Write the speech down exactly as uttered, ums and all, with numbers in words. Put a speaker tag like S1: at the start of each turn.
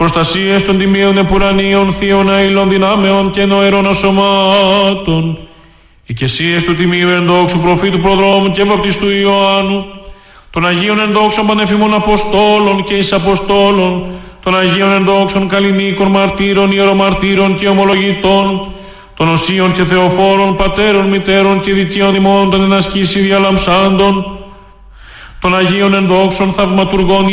S1: προστασίες των τιμίων επουρανίων θείων αήλων δυνάμεων και νοερών ασωμάτων, οικεσίες του τιμίου ενδόξου προφήτου προδρόμου και βαπτιστού Ιωάννου, των Αγίων ενδόξων πανεφημών Αποστόλων και εις Αποστόλων, των Αγίων ενδόξων καλλινίκων μαρτύρων, ιερομαρτύρων και ομολογητών, των οσίων και θεοφόρων, πατέρων, μητέρων και δικαίων δημών των ενασκήσει διαλαμψάντων, των Αγίων ενδόξων θαυματουργών